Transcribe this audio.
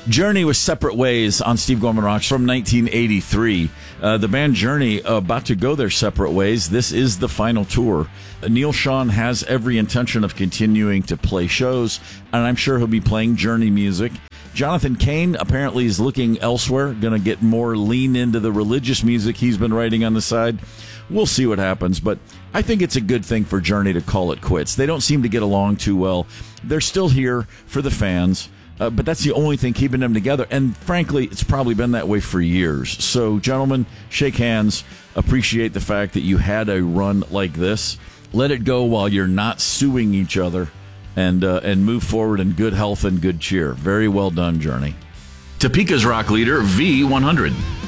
Journey was Separate Ways on Steve Gorman Rocks from 1983. The band Journey about to go their separate ways. This is the final tour. Neil Schon has every intention of continuing to play shows, and I'm sure he'll be playing Journey music. Jonathan Cain apparently is looking elsewhere, going to get more lean into the religious music he's been writing on the side. We'll see what happens, but I think it's a good thing for Journey to call it quits. They don't seem to get along too well. They're still here for the fans. But that's the only thing keeping them together. And frankly, it's probably been that way for years. So, gentlemen, shake hands. Appreciate the fact that you had a run like this. Let it go while you're not suing each other, and move forward in good health and good cheer. Very well done, Journey. Topeka's rock leader, V100.